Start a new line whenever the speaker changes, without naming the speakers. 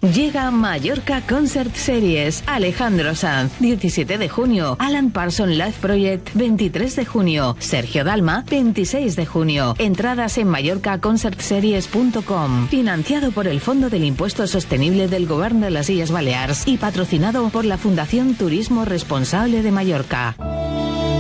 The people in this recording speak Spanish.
Llega Mallorca Concert Series. Alejandro Sanz, 17 de junio. Alan Parsons Live Project, 23 de junio. Sergio Dalma, 26 de junio. Entradas en mallorcaconcertseries.com. Financiado por el Fondo del Impuesto Sostenible del Govern de las Illes Balears y patrocinado por la Fundación Turismo Responsable de Mallorca.